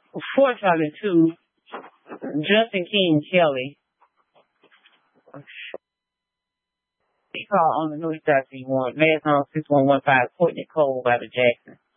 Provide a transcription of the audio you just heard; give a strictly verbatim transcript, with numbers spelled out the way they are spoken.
four five two, Justin King Kelly. He called on the North Side if you want. Last on six one one five, Courtney Cole out of Jackson.